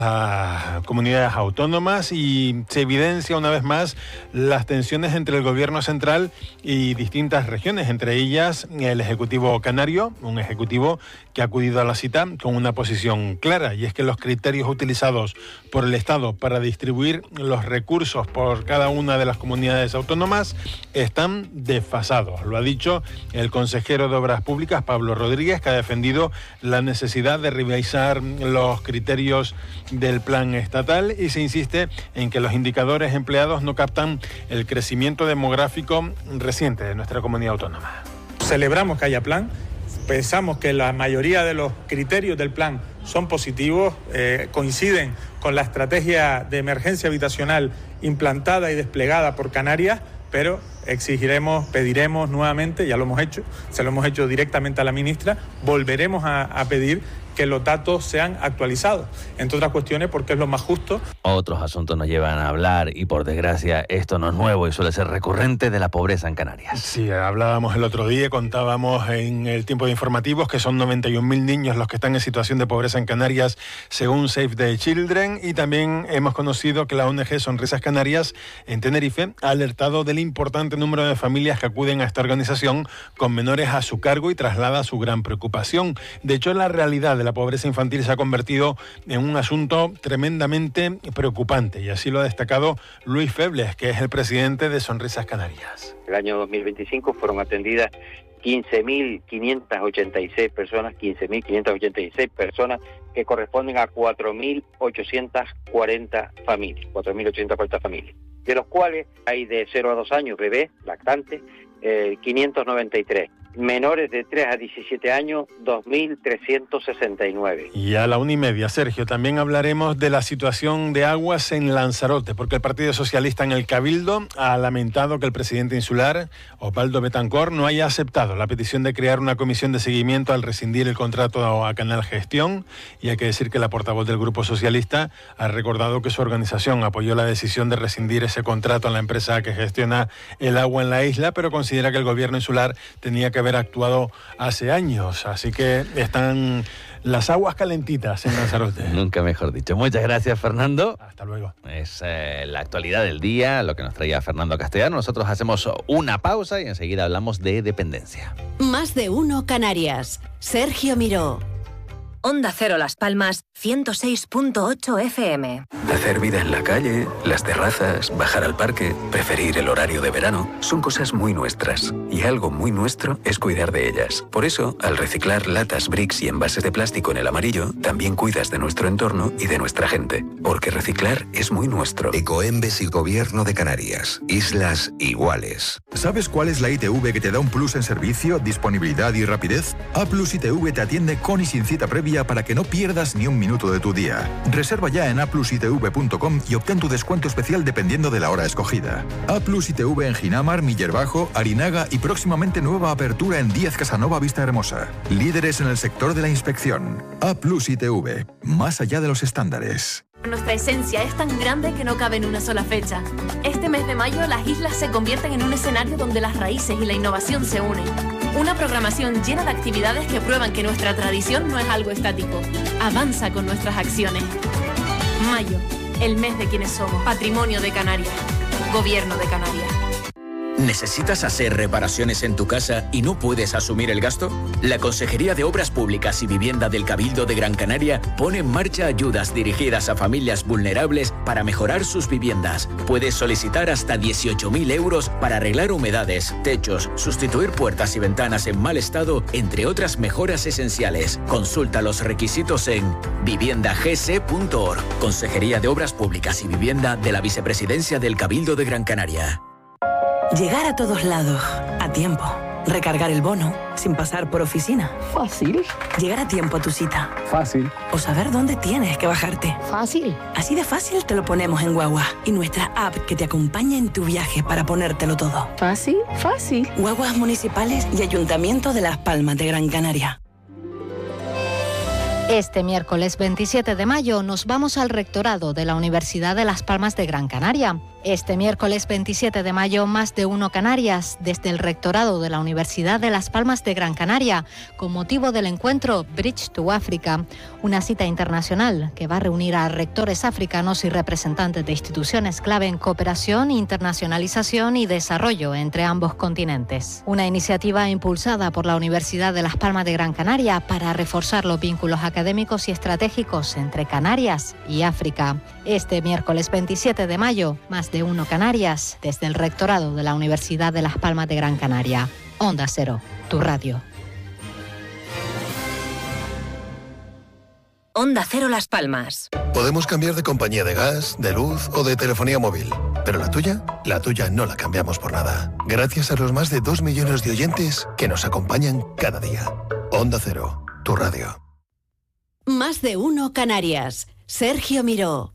a comunidades autónomas y se evidencia una vez más las tensiones entre el gobierno central y distintas regiones, entre ellas el Ejecutivo canario, un ejecutivo que ha acudido a la cita con una posición clara, y es que los criterios utilizados por el Estado para distribuir los recursos por cada una de las comunidades autónomas están desfasados. Lo ha dicho el consejero de Obras Públicas, Pablo Rodríguez, que ha defendido la necesidad de revisar los criterios del plan estatal y se insiste en que los indicadores empleados no captan el crecimiento demográfico reciente de nuestra comunidad autónoma. Celebramos que haya plan, pensamos que la mayoría de los criterios del plan son positivos, coinciden con la estrategia de emergencia habitacional implantada y desplegada por Canarias, pero exigiremos, pediremos nuevamente, ya lo hemos hecho, se lo hemos hecho directamente a la ministra, volveremos a pedir que los datos sean actualizados, entre otras cuestiones porque es lo más justo. Otros asuntos nos llevan a hablar y por desgracia esto no es nuevo y suele ser recurrente, de la pobreza en Canarias. Sí, hablábamos el otro día, contábamos en el tiempo de informativos que son 91.000 niños los que están en situación de pobreza en Canarias según Save the Children, y también hemos conocido que la ONG Sonrisas Canarias en Tenerife ha alertado del importante número de familias que acuden a esta organización con menores a su cargo y traslada su gran preocupación. De hecho, la realidad de la pobreza infantil se ha convertido en un asunto tremendamente preocupante, y así lo ha destacado Luis Febles, que es el presidente de Sonrisas Canarias. El año 2025 fueron atendidas 15.586 personas que corresponden a 4.840 familias, de los cuales hay de 0 a 2 años bebés, lactantes, 593. Menores de 3 a 17 años, 2.369. Y a la 1:30, Sergio, también hablaremos de la situación de aguas en Lanzarote, porque el Partido Socialista en el Cabildo ha lamentado que el presidente insular, Osvaldo Betancor, no haya aceptado la petición de crear una comisión de seguimiento al rescindir el contrato a Canal Gestión, y hay que decir que la portavoz del Grupo Socialista ha recordado que su organización apoyó la decisión de rescindir ese contrato a la empresa que gestiona el agua en la isla, pero considera que el gobierno insular tenía que haber actuado hace años, así que están las aguas calentitas en Lanzarote. Nunca mejor dicho. Muchas gracias, Fernando. Hasta luego. Es la actualidad del día, lo que nos traía Fernando Castellano. Nosotros hacemos una pausa y enseguida hablamos de dependencia. Más de uno Canarias. Sergio Miró. Onda Cero Las Palmas, 106.8 FM. Hacer vida en la calle, las terrazas, bajar al parque, preferir el horario de verano, son cosas muy nuestras. Y algo muy nuestro es cuidar de ellas. Por eso, al reciclar latas, bricks y envases de plástico en el amarillo, también cuidas de nuestro entorno y de nuestra gente. Porque reciclar es muy nuestro. Ecoembes y Gobierno de Canarias. Islas iguales. ¿Sabes cuál es la ITV que te da un plus en servicio, disponibilidad y rapidez? A Plus ITV te atiende con y sin cita previa para que no pierdas ni un minuto de tu día. Reserva ya en aplusitv.com y obtén tu descuento especial dependiendo de la hora escogida. A Plus ITV en Ginamar, Miller Bajo, Arinaga y próximamente nueva apertura en 10 Casanova Vista Hermosa. Líderes en el sector de la inspección. A Plus ITV. Más allá de los estándares. Nuestra esencia es tan grande que no cabe en una sola fecha. Este mes de mayo las islas se convierten en un escenario donde las raíces y la innovación se unen. Una programación llena de actividades que prueban que nuestra tradición no es algo estático. Avanza con nuestras acciones. Mayo, el mes de quienes somos. Patrimonio de Canarias. Gobierno de Canarias. ¿Necesitas hacer reparaciones en tu casa y no puedes asumir el gasto? La Consejería de Obras Públicas y Vivienda del Cabildo de Gran Canaria pone en marcha ayudas dirigidas a familias vulnerables para mejorar sus viviendas. Puedes solicitar hasta 18.000 euros para arreglar humedades, techos, sustituir puertas y ventanas en mal estado, entre otras mejoras esenciales. Consulta los requisitos en viviendagc.org. Consejería de Obras Públicas y Vivienda de la Vicepresidencia del Cabildo de Gran Canaria. Llegar a todos lados, a tiempo. Recargar el bono, sin pasar por oficina. Fácil. Llegar a tiempo a tu cita. Fácil. O saber dónde tienes que bajarte. Fácil. Así de fácil te lo ponemos en Guagua. Y nuestra app que te acompaña en tu viaje para ponértelo todo. Fácil, fácil. Guaguas municipales y Ayuntamiento de Las Palmas de Gran Canaria. Este miércoles 27 de mayo nos vamos al rectorado de la Universidad de Las Palmas de Gran Canaria. Este miércoles 27 de mayo, Más de Uno Canarias, desde el rectorado de la Universidad de Las Palmas de Gran Canaria, con motivo del encuentro Bridge to Africa, una cita internacional que va a reunir a rectores africanos y representantes de instituciones clave en cooperación, internacionalización y desarrollo entre ambos continentes. Una iniciativa impulsada por la Universidad de Las Palmas de Gran Canaria para reforzar los vínculos académicos y estratégicos entre Canarias y África. Este miércoles 27 de mayo, Más de Uno Canarias, desde el rectorado de la Universidad de Las Palmas de Gran Canaria. Onda Cero, tu radio. Onda Cero Las Palmas. Podemos cambiar de compañía de gas, de luz o de telefonía móvil. Pero la tuya no la cambiamos por nada. Gracias a los más de 2 millones de oyentes que nos acompañan cada día. Onda Cero, tu radio. Más de Uno Canarias. Sergio Miró.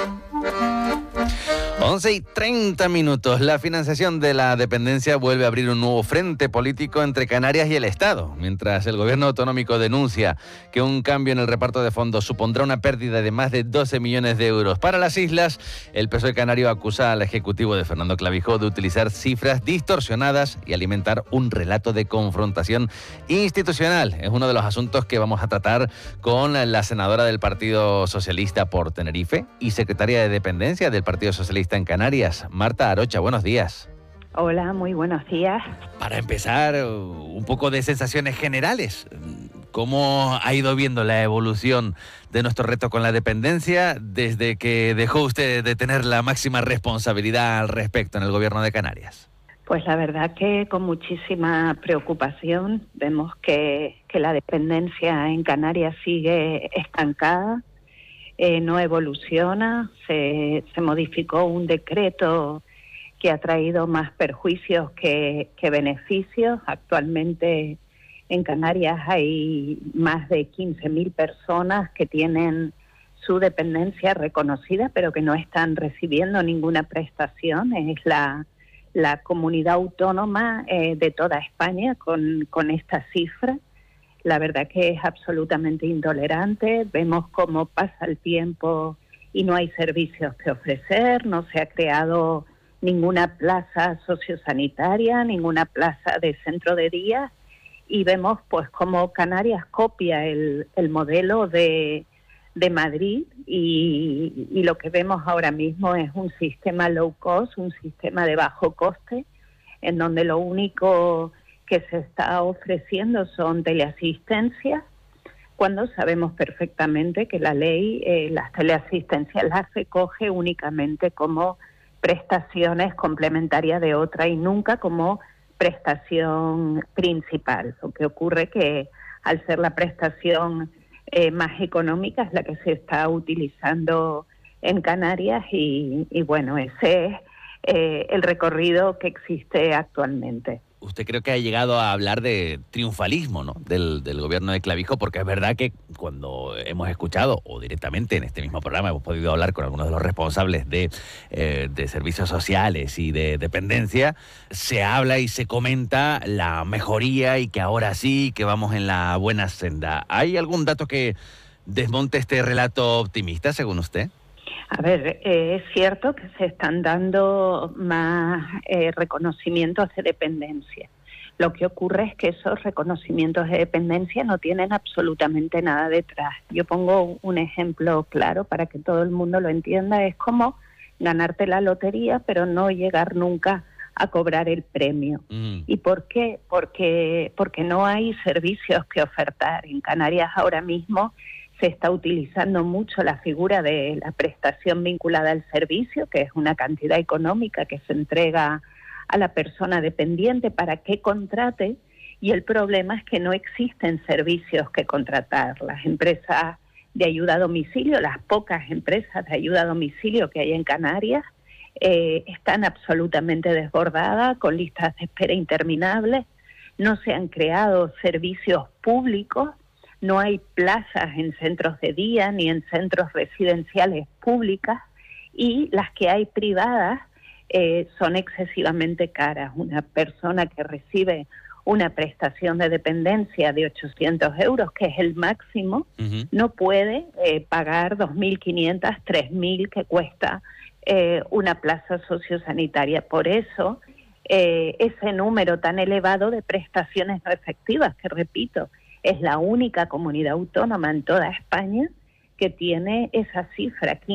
11:30. La financiación de la dependencia vuelve a abrir un nuevo frente político entre Canarias y el Estado. Mientras el gobierno autonómico denuncia que un cambio en el reparto de fondos supondrá una pérdida de más de 12 millones de euros para las islas, el PSOE canario acusa al Ejecutivo de Fernando Clavijo de utilizar cifras distorsionadas y alimentar un relato de confrontación institucional. Es uno de los asuntos que vamos a tratar con la senadora del Partido Socialista por Tenerife y secretaria de Dependencia del Partido Socialista en Canarias, Marta Arocha. Buenos días. Hola, muy buenos días. Para empezar, un poco de sensaciones generales. ¿Cómo ha ido viendo la evolución de nuestro reto con la dependencia desde que dejó usted de tener la máxima responsabilidad al respecto en el gobierno de Canarias? Pues la verdad que con muchísima preocupación vemos que la dependencia en Canarias sigue estancada. No evoluciona, se modificó un decreto que ha traído más perjuicios que beneficios. Actualmente en Canarias hay más de 15.000 personas que tienen su dependencia reconocida, pero que no están recibiendo ninguna prestación. Es la comunidad autónoma de toda España con esta cifra. La verdad que es absolutamente intolerante. Vemos cómo pasa el tiempo y no hay servicios que ofrecer, no se ha creado ninguna plaza sociosanitaria, ninguna plaza de centro de día, y vemos pues cómo Canarias copia el modelo de Madrid y lo que vemos ahora mismo es un sistema low cost, un sistema de bajo coste, en donde lo único que se está ofreciendo son teleasistencias, cuando sabemos perfectamente que la ley las teleasistencias las recoge únicamente como prestaciones complementarias de otra y nunca como prestación principal. Lo que ocurre que al ser la prestación más económica es la que se está utilizando en Canarias y bueno, ese es el recorrido que existe actualmente. Usted creo que ha llegado a hablar de triunfalismo, ¿no?, del gobierno de Clavijo, porque es verdad que cuando hemos escuchado, o directamente en este mismo programa hemos podido hablar con algunos de los responsables de servicios sociales y de dependencia, se habla y se comenta la mejoría y que ahora sí, que vamos en la buena senda. ¿Hay algún dato que desmonte este relato optimista, según usted? A ver, es cierto que se están dando más reconocimientos de dependencia. Lo que ocurre es que esos reconocimientos de dependencia no tienen absolutamente nada detrás. Yo pongo un ejemplo claro para que todo el mundo lo entienda. Es como ganarte la lotería, pero no llegar nunca a cobrar el premio. ¿Y por qué? Porque no hay servicios que ofertar. En Canarias ahora mismo se está utilizando mucho la figura de la prestación vinculada al servicio, que es una cantidad económica que se entrega a la persona dependiente para que contrate, y el problema es que no existen servicios que contratar. Las empresas de ayuda a domicilio, las pocas empresas de ayuda a domicilio que hay en Canarias, están absolutamente desbordadas, con listas de espera interminables. No se han creado servicios públicos. No hay plazas en centros de día ni en centros residenciales públicas, y las que hay privadas son excesivamente caras. Una persona que recibe una prestación de dependencia de 800 euros, que es el máximo, no puede pagar 2.500, 3.000 que cuesta una plaza sociosanitaria. Por eso, ese número tan elevado de prestaciones no efectivas, que repito, es la única comunidad autónoma en toda España que tiene esa cifra,